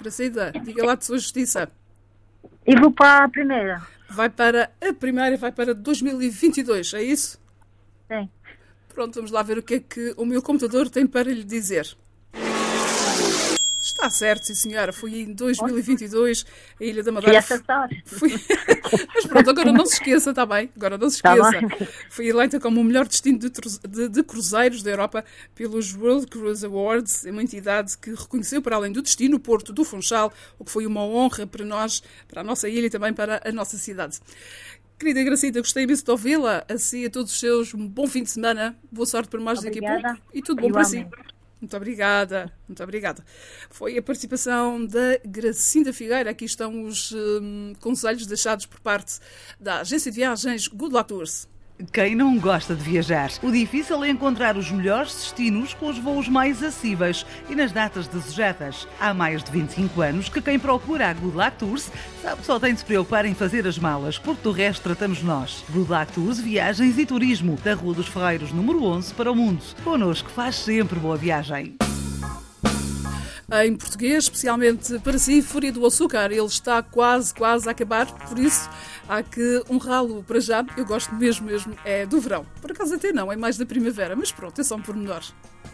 Gracida, diga lá de sua justiça. E vou para a primeira. Vai para a primeira, vai para 2022, é isso? Sim. Pronto, vamos lá ver o que é que o meu computador tem para lhe dizer. Está certo, sim senhora. Foi em 2022 a Ilha da Madeira. Fui... Mas pronto, agora não se esqueça, está bem? Agora não se esqueça. Foi eleita como o melhor destino de cruzeiros da Europa pelos World Cruise Awards, uma entidade que reconheceu, para além do destino, o Porto do Funchal, o que foi uma honra para nós, para a nossa ilha e também para a nossa cidade. Querida Gracida, gostei imenso de ouvi-la. Assim, a todos os seus, um bom fim de semana. Boa sorte para mais daqui a pouco. E tudo bom para si. Muito obrigada, muito obrigada. Foi a participação da Gracinda Figueira. Aqui estão os conselhos deixados por parte da agência de viagens Good Luck Tours. Quem não gosta de viajar? O difícil é encontrar os melhores destinos com os voos mais acessíveis e nas datas desejadas. Há mais de 25 anos que quem procura a Good Luck Tours sabe que só tem de se preocupar em fazer as malas, porque do resto tratamos nós. Good Luck Tours, viagens e turismo, da Rua dos Ferreiros, número 11, para o mundo. Connosco faz sempre boa viagem. Em português, especialmente para si, Fúria do Açúcar. Ele está quase a acabar, por isso há que honrá-lo para já. Eu gosto mesmo é do verão. Por acaso até não, é mais da primavera, mas pronto, é só um pormenor.